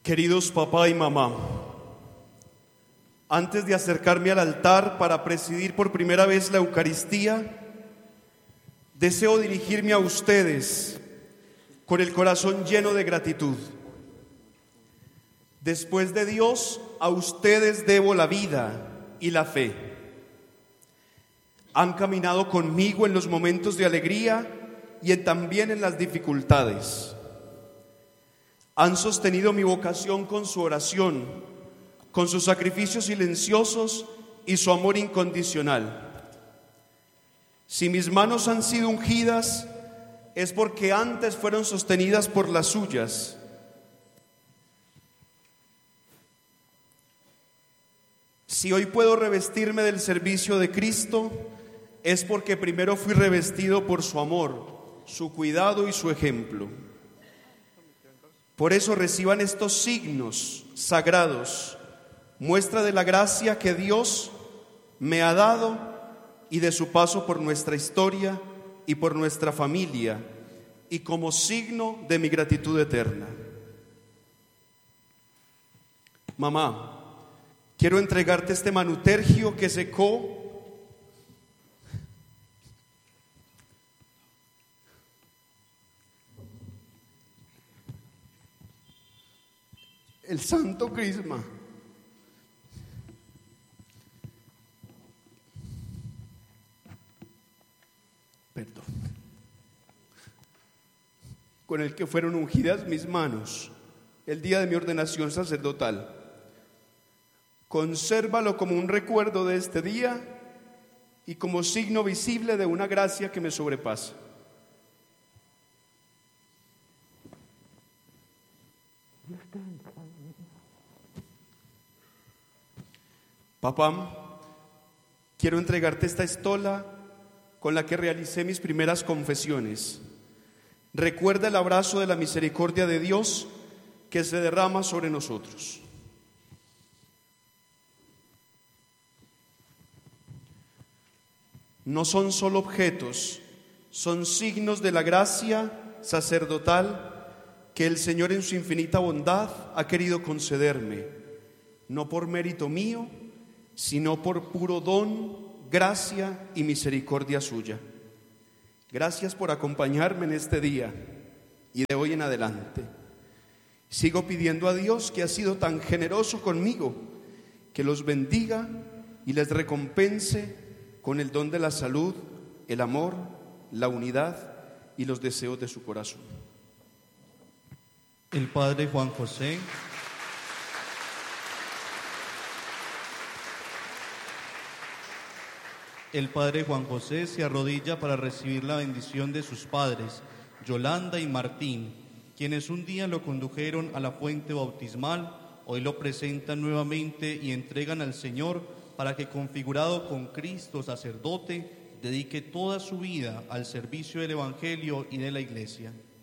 Queridos papá y mamá, antes de acercarme al altar para presidir por primera vez la Eucaristía, deseo dirigirme a ustedes con el corazón lleno de gratitud. Después de Dios, a ustedes debo la vida y la fe. Han caminado conmigo en los momentos de alegría y también en las dificultades. Han sostenido mi vocación con su oración, con sus sacrificios silenciosos y su amor incondicional. Si mis manos han sido ungidas, es porque antes fueron sostenidas por las suyas. Si hoy puedo revestirme del servicio de Cristo, es porque primero fui revestido por su amor, su cuidado y su ejemplo. Por eso reciban estos signos sagrados, muestra de la gracia que Dios me ha dado y de su paso por nuestra historia y por nuestra familia, y como signo de mi gratitud eterna. Mamá, quiero entregarte este manutergio que secó el Santo Crisma. Perdón. Con el que fueron ungidas mis manos el día de mi ordenación sacerdotal. Consérvalo como un recuerdo de este día y como signo visible de una gracia que me sobrepasa. Papá, quiero entregarte esta estola con la que realicé mis primeras confesiones. Recuerda el abrazo de la misericordia de Dios que se derrama sobre nosotros. No son solo objetos, son signos de la gracia sacerdotal que el Señor en su infinita bondad ha querido concederme, no por mérito mío, sino por puro don, gracia y misericordia suya. Gracias por acompañarme en este día y de hoy en adelante. Sigo pidiendo a Dios, que ha sido tan generoso conmigo, que los bendiga y les recompense con el don de la salud, el amor, la unidad y los deseos de su corazón. El Padre Juan José se arrodilla para recibir la bendición de sus padres, Yolanda y Martín, quienes un día lo condujeron a la fuente bautismal, hoy lo presentan nuevamente y entregan al Señor para que, configurado con Cristo sacerdote, dedique toda su vida al servicio del Evangelio y de la Iglesia.